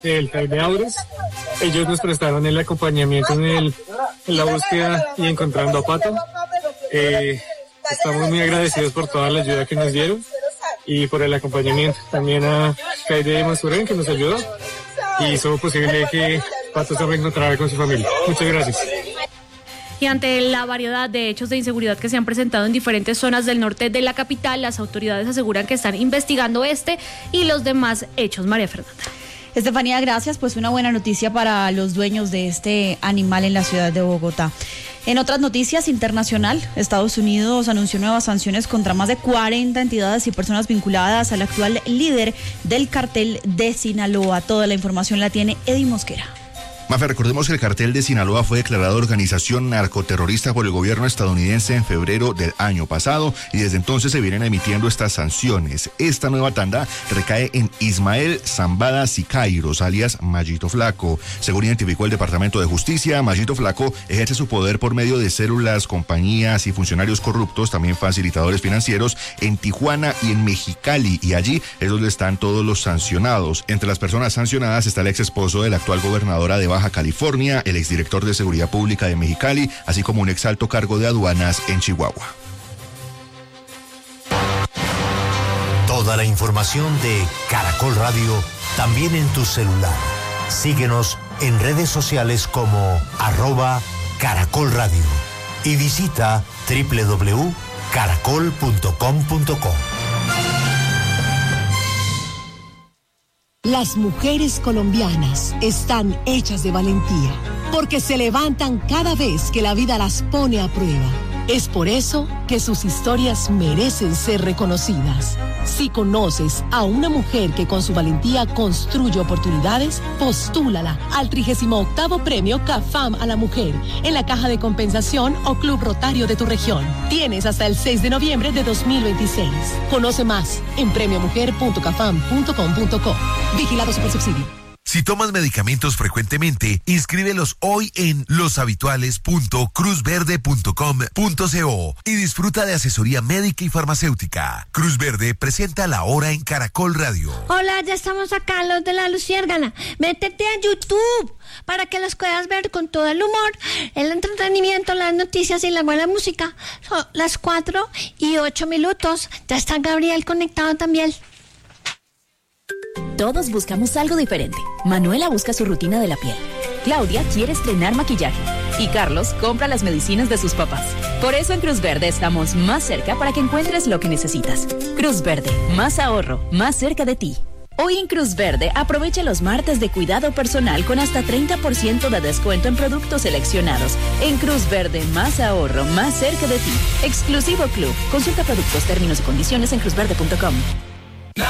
del CAI de Aures. Ellos nos prestaron el acompañamiento en la búsqueda y encontrando a Pato. Estamos muy agradecidos por toda la ayuda que nos dieron y por el acompañamiento. También a CAI de Masurén, que nos ayudó y hizo posible que Pato se reencontrara con su familia. Muchas gracias. Y ante la variedad de hechos de inseguridad que se han presentado en diferentes zonas del norte de la capital, las autoridades aseguran que están investigando este y los demás hechos. María Fernanda. Estefanía, gracias. Pues una buena noticia para los dueños de este animal en la ciudad de Bogotá. En otras noticias, internacional, Estados Unidos anunció nuevas sanciones contra más de 40 entidades y personas vinculadas al actual líder del cartel de Sinaloa. Toda la información la tiene Eddie Mosquera. Mafe, recordemos que el cartel de Sinaloa fue declarado organización narcoterrorista por el gobierno estadounidense en febrero del año pasado y desde entonces se vienen emitiendo estas sanciones. Esta nueva tanda recae en Ismael Zambada Siqueiros, alias Mallito Flaco. Según identificó el Departamento de Justicia, Mallito Flaco ejerce su poder por medio de células, compañías y funcionarios corruptos, también facilitadores financieros, en Tijuana y en Mexicali, y allí es donde están todos los sancionados. Entre las personas sancionadas está el ex esposo de la actual gobernadora de Baja California, el exdirector de Seguridad Pública de Mexicali, así como un ex alto cargo de aduanas en Chihuahua. Toda la información de Caracol Radio también en tu celular. Síguenos en redes sociales como @Caracol Radio y visita www.caracol.com.co. Las mujeres colombianas están hechas de valentía, porque se levantan cada vez que la vida las pone a prueba. Es por eso que sus historias merecen ser reconocidas. Si conoces a una mujer que con su valentía construye oportunidades, postúlala al 38º Premio CAFAM a la Mujer en la Caja de Compensación o Club Rotario de tu región. Tienes hasta el 6 de noviembre de 2026. Conoce más en premiomujer.cafam.com.co. Vigilado Supersubsidio. Si tomas medicamentos frecuentemente, inscríbelos hoy en loshabituales.cruzverde.com.co y disfruta de asesoría médica y farmacéutica. Cruz Verde presenta La Hora en Caracol Radio. Hola, ya estamos acá, los de La Luciérgana. Métete a YouTube para que los puedas ver con todo el humor, el entretenimiento, las noticias y la buena música. Son las 4:08. Ya está Gabriel conectado también. Todos buscamos algo diferente. Manuela busca su rutina de la piel. Claudia quiere estrenar maquillaje. Y Carlos compra las medicinas de sus papás. Por eso en Cruz Verde estamos más cerca para que encuentres lo que necesitas. Cruz Verde, más ahorro, más cerca de ti. Hoy en Cruz Verde aprovecha los martes de cuidado personal con hasta 30% de descuento en productos seleccionados. En Cruz Verde, más ahorro, más cerca de ti. Exclusivo Club. Consulta productos, términos y condiciones en cruzverde.com.